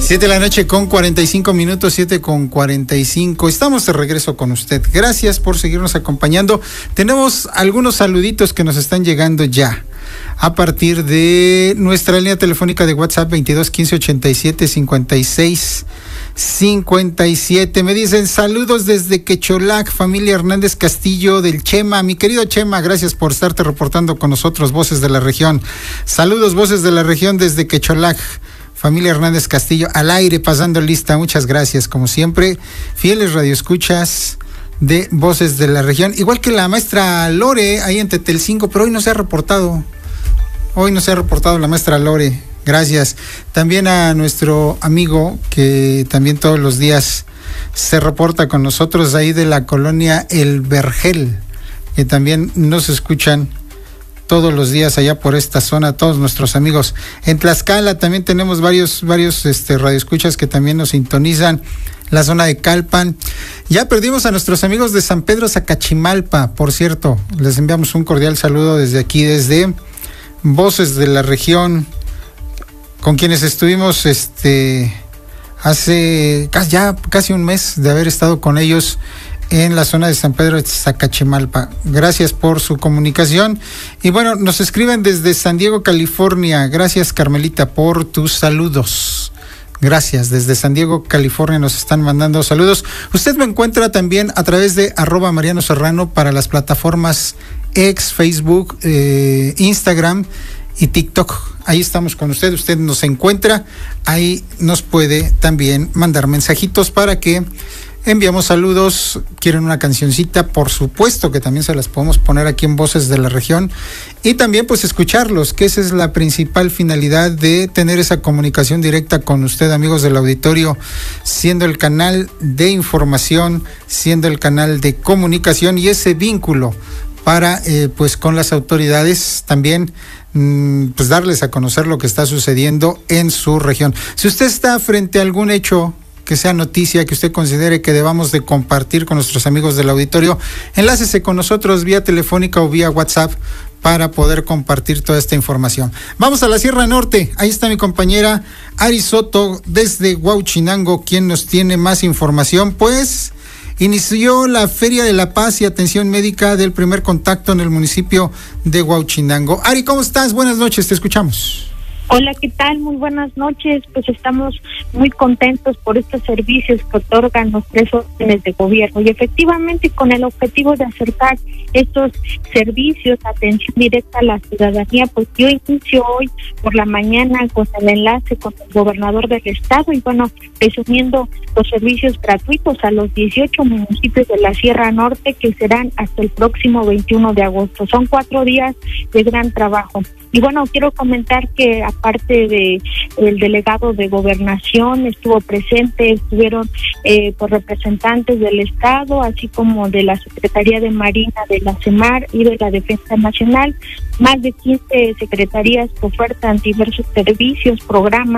7 de la noche con 45 minutos, 7 con 45. Estamos de regreso con usted. Gracias por seguirnos acompañando. Tenemos algunos saluditos que nos están llegando ya a partir de nuestra línea telefónica de WhatsApp 22 15 87 56 57. Me dicen saludos desde Quecholac, familia Hernández Castillo del Chema. Mi querido Chema, gracias por estarte reportando con nosotros, Voces de la Región. Saludos, Voces de la Región desde Quecholac. Familia Hernández Castillo, al aire, pasando lista. Muchas gracias, como siempre. Fieles radioescuchas de Voces de la Región. Igual que la maestra Lore, ahí en Tetelcingo, pero hoy no se ha reportado. Hoy no se ha reportado la maestra Lore. Gracias. También a nuestro amigo que también todos los días se reporta con nosotros ahí de la colonia El Vergel, que también nos escuchan todos los días allá por esta zona, todos nuestros amigos. En Tlaxcala también tenemos varios radioescuchas que también nos sintonizan. La zona de Calpan. Ya perdimos a nuestros amigos de San Pedro Zacachimalpa, por cierto. Les enviamos un cordial saludo desde aquí, desde Voces de la Región, con quienes estuvimos hace ya casi un mes de haber estado con ellos en la zona de San Pedro de Zacachimalpa. Gracias por su comunicación. Y bueno, nos escriben desde San Diego, California. Gracias, Carmelita, por tus saludos. Gracias, desde San Diego, California nos están mandando saludos. Usted me encuentra también a través de @Mariano Serrano para las plataformas X, Facebook, Instagram y TikTok. Ahí estamos con usted, usted nos encuentra, ahí nos puede también mandar mensajitos para que enviamos saludos. Quieren una cancioncita, por supuesto que también se las podemos poner aquí en Voces de la Región, y también pues escucharlos, que esa es la principal finalidad de tener esa comunicación directa con usted, amigos del auditorio, siendo el canal de información, siendo el canal de comunicación y ese vínculo para pues con las autoridades también, pues darles a conocer lo que está sucediendo en su región. Si usted está frente a algún hecho que sea noticia, que usted considere que debamos de compartir con nuestros amigos del auditorio, enlácese con nosotros vía telefónica o vía WhatsApp para poder compartir toda esta información. Vamos a la Sierra Norte, ahí está mi compañera Ari Soto desde Huauchinango, quien nos tiene más información. Pues inició la Feria de la Paz y Atención Médica del Primer Contacto en el municipio de Huauchinango. Ari, ¿cómo estás? Buenas noches, te escuchamos. Hola, ¿qué tal? Muy buenas noches. Pues estamos muy contentos por estos servicios que otorgan los 3 órdenes de gobierno y efectivamente con el objetivo de acercar estos servicios, atención directa a la ciudadanía, pues yo inicio hoy por la mañana con el enlace con el gobernador del estado y bueno, resumiendo los servicios gratuitos a los 18 municipios de la Sierra Norte que serán hasta el próximo 21 de agosto. Son 4 días de gran trabajo. Y bueno, quiero comentar que aparte de el delegado de Gobernación estuvo presente, estuvieron pues representantes del Estado, así como de la Secretaría de Marina, de la CEMAR y de la Defensa Nacional. Más de 15 secretarías que ofertan diversos servicios, programas